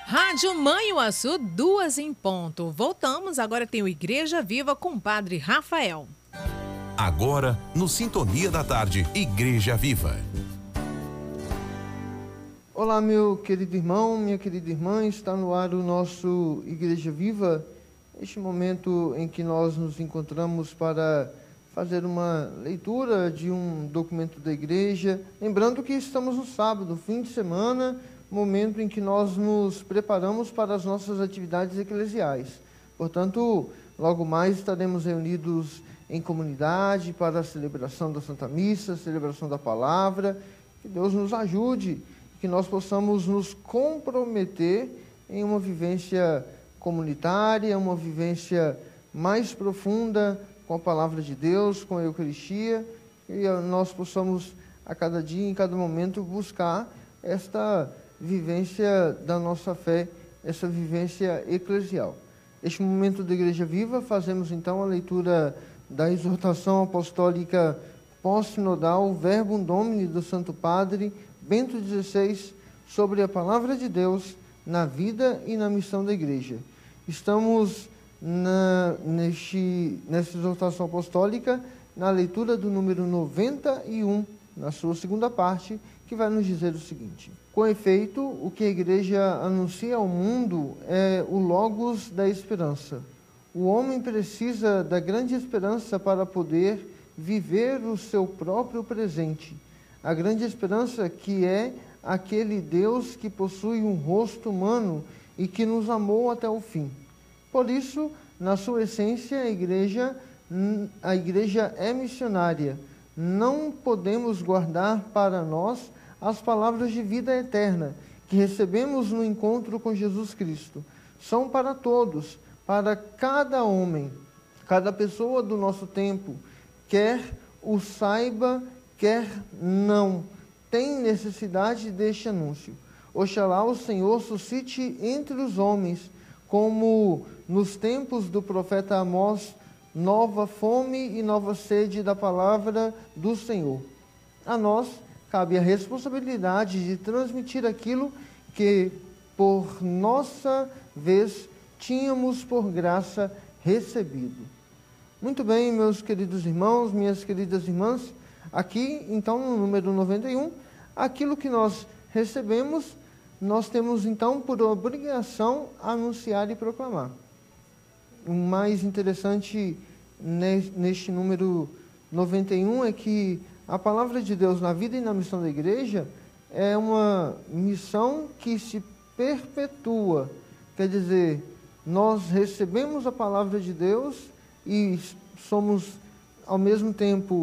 Rádio Manhuaçu, 2 em ponto. Voltamos, agora tem o Igreja Viva com o Padre Rafael. Agora, no Sintonia da Tarde, Igreja Viva. Olá, meu querido irmão, minha querida irmã, está no ar o nosso Igreja Viva, este momento em que nós nos encontramos para fazer uma leitura de um documento da igreja, lembrando que estamos no sábado, fim de semana, momento em que nós nos preparamos para as nossas atividades eclesiais. Portanto, logo mais estaremos reunidos em comunidade para a celebração da Santa Missa, celebração da Palavra. Que Deus nos ajude, que nós possamos nos comprometer em uma vivência comunitária, uma vivência mais profunda com a Palavra de Deus, com a Eucaristia, e nós possamos a cada dia, em cada momento, buscar esta vivência da nossa fé, essa vivência eclesial. Este momento da Igreja Viva, fazemos então a leitura da exortação apostólica pós-sinodal Verbum Domini do Santo Padre Bento XVI sobre a Palavra de Deus na vida e na missão da Igreja. Estamos nessa exortação apostólica na leitura do número 91, na sua segunda parte, que vai nos dizer o seguinte: com efeito, o que a Igreja anuncia ao mundo é o Logos da esperança. O homem precisa da grande esperança para poder viver o seu próprio presente. A grande esperança que é aquele Deus que possui um rosto humano e que nos amou até o fim. Por isso, na sua essência, a igreja é missionária. Não podemos guardar para nós as palavras de vida eterna que recebemos no encontro com Jesus Cristo. São para todos, para cada homem, cada pessoa do nosso tempo, quer o saiba, quer não, tem necessidade deste anúncio. Oxalá o Senhor suscite entre os homens, como nos tempos do profeta Amós, nova fome e nova sede da palavra do Senhor. A nós cabe a responsabilidade de transmitir aquilo que, por nossa vez, tínhamos por graça recebido. Muito bem, meus queridos irmãos, minhas queridas irmãs, aqui, então, no número 91, aquilo que nós recebemos, nós temos, então, por obrigação, anunciar e proclamar. O mais interessante neste número 91 é que a palavra de Deus na vida e na missão da igreja é uma missão que se perpetua. Quer dizer, nós recebemos a palavra de Deus e somos, ao mesmo tempo,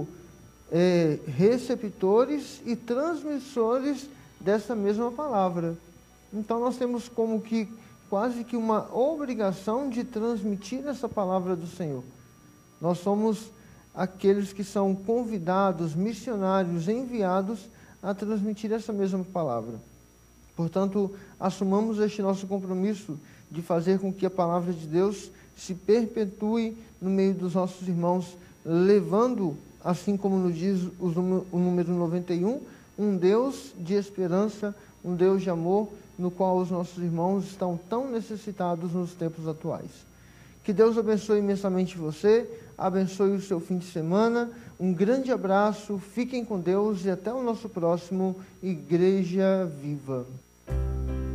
receptores e transmissores dessa mesma palavra. Então, nós temos como que quase que uma obrigação de transmitir essa palavra do Senhor. Nós somos aqueles que são convidados, missionários, enviados a transmitir essa mesma palavra. Portanto, assumamos este nosso compromisso de fazer com que a palavra de Deus se perpetue no meio dos nossos irmãos, levando, assim como nos diz o número 91, um Deus de esperança, um Deus de amor, no qual os nossos irmãos estão tão necessitados nos tempos atuais. Que Deus abençoe imensamente você, abençoe o seu fim de semana, um grande abraço, fiquem com Deus e até o nosso próximo Igreja Viva.